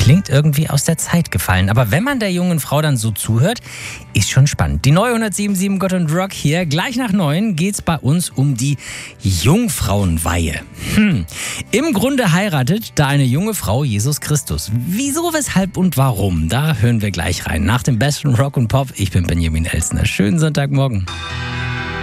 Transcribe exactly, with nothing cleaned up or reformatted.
klingt irgendwie aus der Zeit gefallen. Aber wenn man der jungen Frau dann so zuhört, ist schon spannend. Die neue hundertsieben Komma sieben Gott und Rock hier. Gleich nach neun geht's bei uns um die Jungfrauenweihe. Hm. Im Grunde heiratet da eine junge Frau Jesus Christus. Wieso, weshalb und warum? Da hören wir gleich rein. Nach dem besten Rock und Pop. Ich bin Benjamin Elsner. Schönen Sonntagmorgen.